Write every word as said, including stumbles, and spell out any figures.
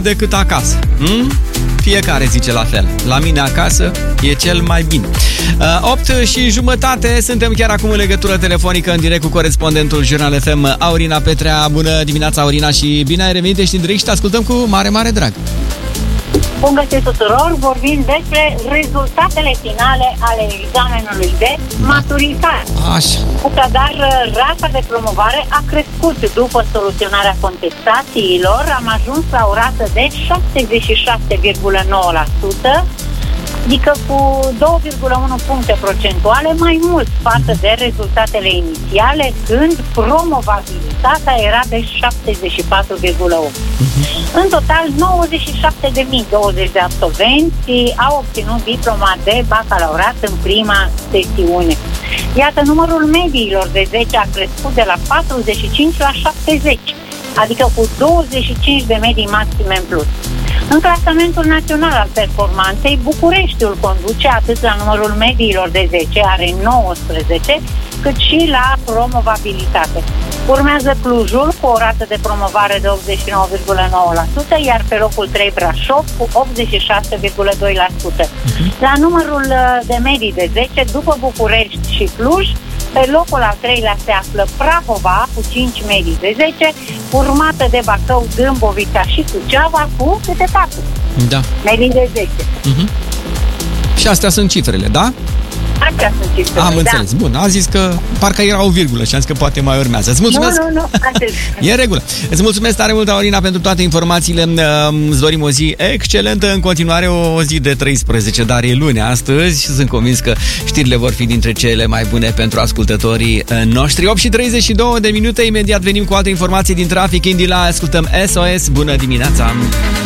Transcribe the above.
decât acasă. Hmm? Fiecare zice la fel. La mine acasă e cel mai bine. opt și jumătate, suntem chiar acum în legătură telefonică în direct cu corespondentul Jurnal F M, Aurina Petrea. Bună dimineața, Aurina, și bine ai revenit, ești în direct și te ascultăm cu mare, mare drag. Bun găsit tuturor, vorbim despre rezultatele finale ale examenului de maturitate. Așa. Așadar, rata de promovare a crescut după soluționarea contestațiilor. Am ajuns la o rată de șaptezeci și șase virgulă nouă la sută, adică cu două virgulă unu puncte procentuale mai mult față de rezultatele inițiale, când promovabilitatea era de șaptezeci și patru virgulă opt. În total, nouăzeci și șapte de mii douăzeci de absolvenți au obținut diploma de bacalaureat în prima sesiune. Iată, numărul mediilor de zece a crescut de la patruzeci și cinci la șaptezeci, adică cu douăzeci și cinci de medii maxime în plus. În clasamentul național al performanței, Bucureștiul conduce atât la numărul mediilor de zece, are nouăsprezece, cât și la promovabilitate. Urmează Clujul cu o rată de promovare de optzeci și nouă virgulă nouă la sută, iar pe locul trei Brașov cu optzeci și șase virgulă doi la sută. La numărul de medii de zece, după București și Cluj, pe locul al treilea se află Prahova cu cinci medii de zece, urmată de Bacău, Dâmbovița și Suceava cu câte patru da. medii de zece. Uh-huh. Și astea sunt cifrele, da? Astea sunt cifrele, Am înțeles. Da. Bun, a zis că parcă era o virgulă și am zis că poate mai urmează. Îți mulțumesc. Nu, nu, nu, atât. E în regulă. Îți mulțumesc tare mult, Aurina, pentru toate informațiile. Îți dorim o zi excelentă. În continuare o zi de treisprezece, dar e luni astăzi și sunt convins că știrile vor fi dintre cele mai bune pentru ascultătorii noștri. opt și treizeci și două de minute, imediat venim cu alte informații din trafic. Indila, ascultăm S O S. Bună dimineața!